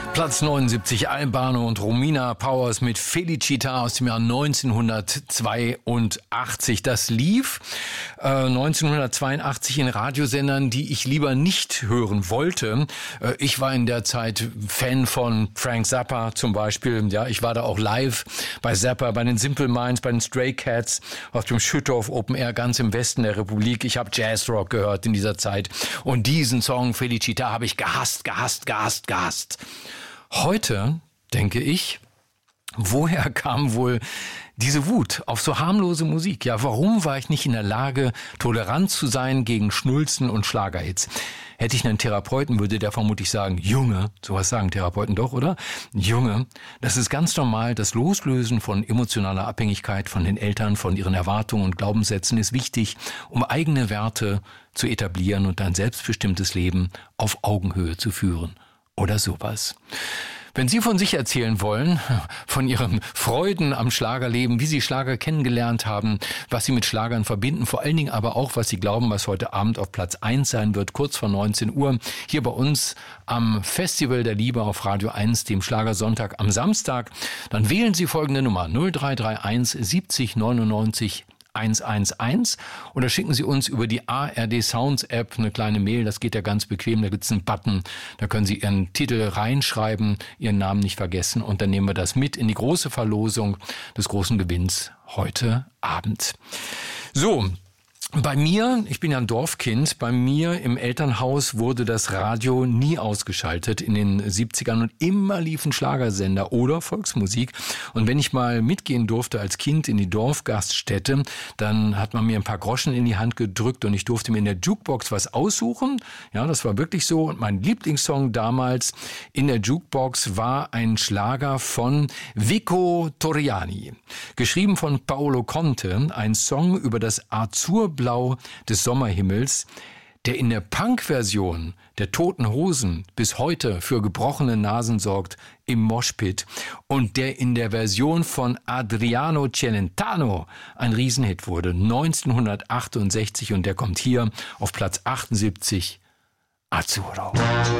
Platz 79, Albano und Romina Powers mit Felicita aus dem Jahr 1982. Das lief 1982 in Radiosendern, die ich lieber nicht hören wollte. Ich war in der Zeit Fan von Frank Zappa zum Beispiel. Ja, ich war da auch live bei Zappa, bei den Simple Minds, bei den Stray Cats auf dem Schüttorf Open Air ganz im Westen der Republik. Ich habe Jazzrock gehört in dieser Zeit. Und diesen Song Felicita habe ich gehasst. Heute denke ich, woher kam wohl diese Wut auf so harmlose Musik? Ja, warum war ich nicht in der Lage, tolerant zu sein gegen Schnulzen und Schlagerhits? Hätte ich einen Therapeuten, würde der vermutlich sagen, Junge, sowas sagen Therapeuten doch, oder? Junge, das ist ganz normal, das Loslösen von emotionaler Abhängigkeit von den Eltern, von ihren Erwartungen und Glaubenssätzen ist wichtig, um eigene Werte zu etablieren und ein selbstbestimmtes Leben auf Augenhöhe zu führen. Oder sowas. Wenn Sie von sich erzählen wollen, von Ihren Freuden am Schlagerleben, wie Sie Schlager kennengelernt haben, was Sie mit Schlagern verbinden, vor allen Dingen aber auch, was Sie glauben, was heute Abend auf Platz 1 sein wird, kurz vor 19 Uhr, hier bei uns am Festival der Liebe auf Radio 1, dem Schlagersonntag am Samstag, dann wählen Sie folgende Nummer 0331 70 99 111 oder schicken Sie uns über die ARD Sounds App eine kleine Mail, das geht ja ganz bequem, da gibt's einen Button, da können Sie Ihren Titel reinschreiben, Ihren Namen nicht vergessen und dann nehmen wir das mit in die große Verlosung des großen Gewinns heute Abend. So, bei mir, ich bin ja ein Dorfkind, bei mir im Elternhaus wurde das Radio nie ausgeschaltet in den 70ern und immer liefen Schlagersender oder Volksmusik. Und wenn ich mal mitgehen durfte als Kind in die Dorfgaststätte, dann hat man mir ein paar Groschen in die Hand gedrückt und ich durfte mir in der Jukebox was aussuchen. Ja, das war wirklich so. Und mein Lieblingssong damals in der Jukebox war ein Schlager von Vico Torriani. Geschrieben von Paolo Conte, ein Song über das Azurblau des Sommerhimmels, der in der Punk-Version der Toten Hosen bis heute für gebrochene Nasen sorgt im Moshpit und der in der Version von Adriano Celentano ein Riesenhit wurde, 1968 und der kommt hier auf Platz 78, Azzurro.